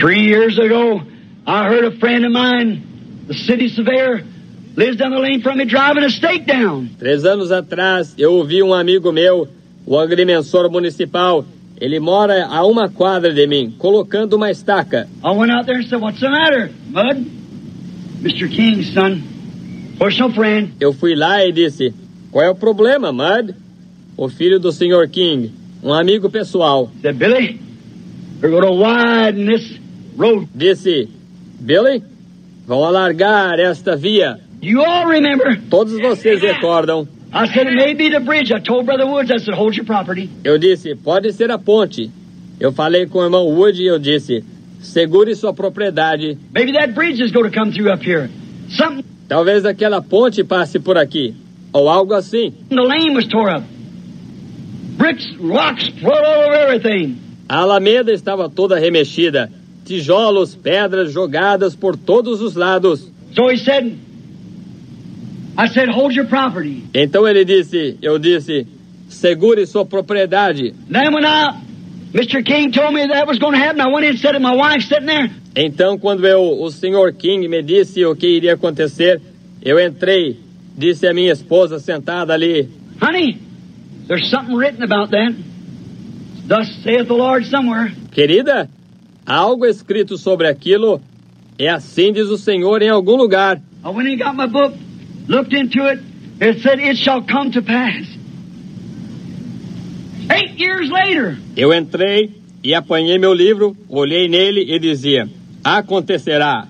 3 years ago, I heard a friend of mine, the city surveyor, lives down the lane from me driving a stake down. 3 anos atrás, eu ouvi um amigo meu, o agrimensor municipal. Ele mora a 1 quadra de mim, colocando uma estaca. I went out there and said, "What's the matter, Mud?" Mr. King's son, personal friend. Eu fui lá e disse, qual é o problema, Mud? O filho do Sr. King, um amigo pessoal. Said, "Billy, we're going to widen this road." Disse, Billy, vão alargar esta via. You all remember? Todos vocês recordam. I said, "It may be the bridge." I told Brother Woods, I said, "Hold your property." Eu disse, pode ser a ponte. Eu falei com o irmão Wood e eu disse, segure sua propriedade. Maybe that bridge is going to come through up here. Something. Talvez aquela ponte passe por aqui. Ou algo assim. The lane was tore up. Bricks, rocks, all over everything. A alameda estava toda remexida. Tijolos, pedras jogadas por todos os lados. So he said, I said, "Hold your property." Então eu disse, segure sua propriedade. Then when Mr. King told me that was going to happen, I went in and said to my wife sitting there. Então quando o Sr. King me disse o que iria acontecer, eu entrei, disse a minha esposa sentada ali. Honey, there's something written about that. Thus saith the Lord somewhere. Querida, há algo escrito sobre aquilo. É assim diz o Senhor em algum lugar. I went and got my book, looked into it. It said, "It shall come to pass." 8 years later. Eu entrei e apanhei meu livro, olhei nele e dizia, acontecerá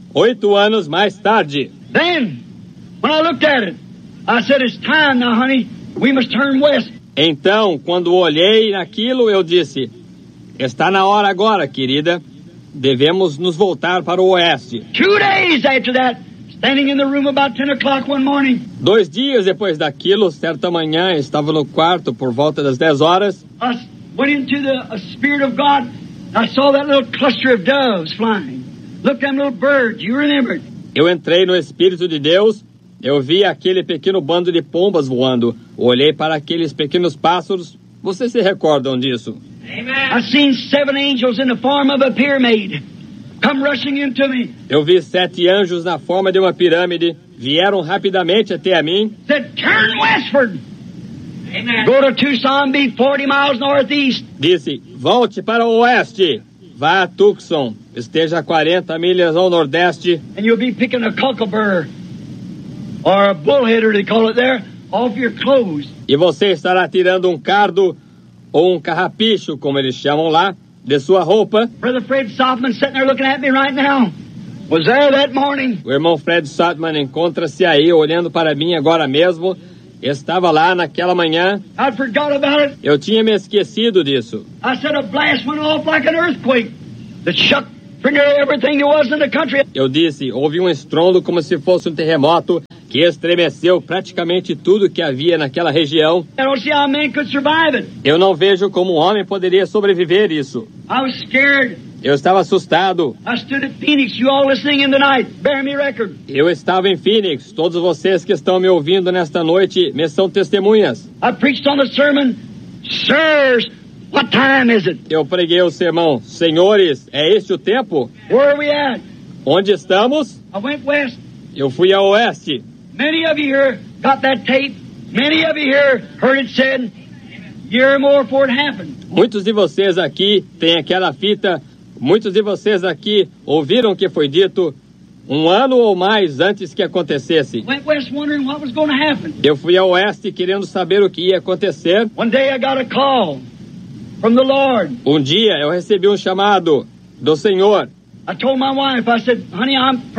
8 anos mais tarde. Then, when I looked at it, I said, "It's time now, honey. We must turn west." Então, quando olhei naquilo, eu disse, está na hora agora, querida. Devemos nos voltar para o oeste. 2 days after that, standing in the room about 10 o'clock one morning. 2 dias depois daquilo, certa manhã, estava no quarto por volta das 10 horas. I went into the Spirit of God. I saw that little cluster of doves flying. Look, them little birds. You remember it. Eu entrei no Espírito de Deus. Eu vi aquele pequeno bando de pombas voando. Olhei para aqueles pequenos pássaros. Vocês se recordam disso? Amen. I seen 7 angels in the form of a pyramid come rushing into me. Eu vi 7 anjos na forma de uma pirâmide. Vieram rapidamente até a mim. Said, "Turn westward." Amen. Go to Tucson, be 40 miles northeast. Disse, volte para o oeste. Vá a Tucson. Esteja a 40 milhas ao nordeste. And you'll be picking a cockleburr or a bullheader, they call it there, off your clothes. E você estará tirando um cardo ou um carrapicho, como eles chamam lá, de sua roupa. Brother Fred Softman sitting there looking at me right now. Was there that morning. O irmão Fred Softman encontra-se aí, olhando para mim agora mesmo. Estava lá naquela manhã. I forgot about it. Eu tinha me esquecido disso. I said a blast went off like an earthquake that shook pretty nearly everything there was in the country. Eu disse, houve um estrondo como se fosse um terremoto que estremeceu praticamente tudo que havia naquela região. I don't see how man could survive it. Eu não vejo como um homem poderia sobreviver isso. I was scared. Eu estava assustado. I stood at Phoenix, you all listening in tonight, bear me record. Eu estava em Phoenix. Todos vocês que estão me ouvindo nesta noite me são testemunhas. I preached on the sermon, "Sirs, what time is it?" Eu preguei o sermão, senhores, é este o tempo? Where are we at? Onde estamos? I went west. Eu fui a oeste. Many of you here got that tape. Many of you here heard it said, year or more before it happened. Muitos de vocês aqui têm aquela fita. Muitos de vocês aqui ouviram o que foi dito 1 ano ou mais antes que acontecesse. Went west wondering what was going to happen. Eu fui ao oeste querendo saber o que ia acontecer. One day I got a call from the Lord. Um dia eu recebi um chamado do Senhor. I told my wife, I said, "Honey,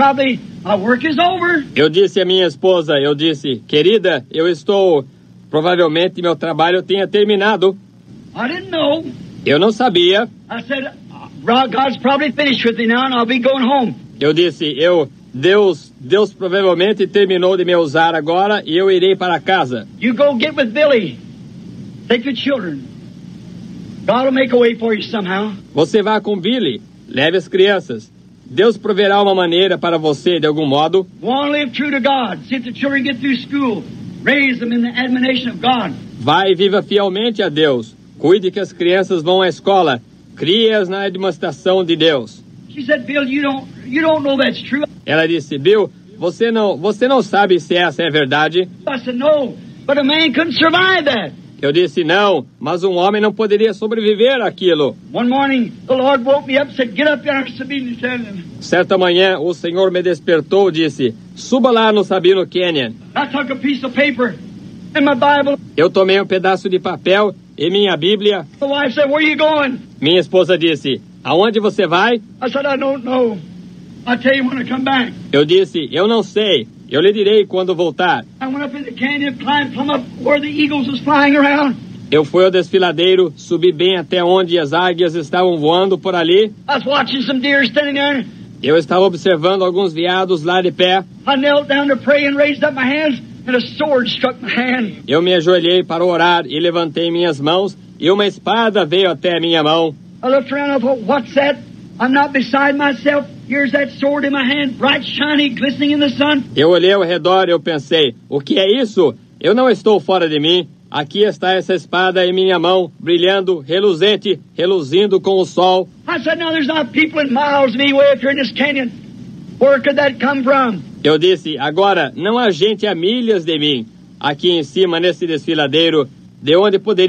my work is over." Eu disse à minha esposa, querida, provavelmente meu trabalho tenha terminado. I didn't know. Eu não sabia. I said, "God's probably finished with me now and I'll be going home." Eu disse, Deus provavelmente terminou de me usar agora e eu irei para casa. You go get with Billy. Take the children. God will make a way for you somehow. Você vá com Billy. Leve as crianças. Deus proverá uma maneira para você de algum modo. Go on, live true to God. See if the children get through school. Raise them in the admonition of God. Vai e viva fielmente a Deus. Cuide que as crianças vão à escola. Crie-as na admoestação de Deus. She said, Bill, you don't know that's true. Ela disse, Bill, você não sabe se essa é verdade? I said, no, but a man couldn't survive that. Eu disse, não, mas um homem não poderia sobreviver àquilo. One morning, the Lord woke me up and said, get up there, Sabine Canyon. Certa manhã, o Senhor me despertou e disse, suba lá no Sabino Canyon. I took a piece of paper and my Bible. Eu tomei um pedaço de papel e minha Bíblia. The wife said, where are you going? Minha esposa disse, aonde você vai? I said, I don't know. I'll tell you when I come back. Eu disse, eu não sei. Eu lhe direi quando voltar. I went up in the canyon, climbed plumb up where the eagles was flying around. Eu fui ao desfiladeiro, subi bem até onde as águias estavam voando por ali. I was watching some deer standing there. Eu estava observando alguns veados lá de pé. I knelt down to pray and raised up my hands, and a sword struck my hand. Eu me ajoelhei para orar e levantei minhas mãos, e uma espada veio até minha mão. I looked around and I thought, what's that? I'm not beside myself. Here's that sword in my hand, bright, shiny, glistening in the sun. Eu olhei ao redor e eu pensei, o que é isso? Eu não estou fora de mim. Aqui está essa espada em minha mão, brilhando, reluzente, reluzindo com o sol. I said, now there's not people in miles of me way up here in this canyon. Where could that come from? Eu disse, agora, não há gente a milhas de mim. Aqui em cima, nesse desfiladeiro, de onde poderia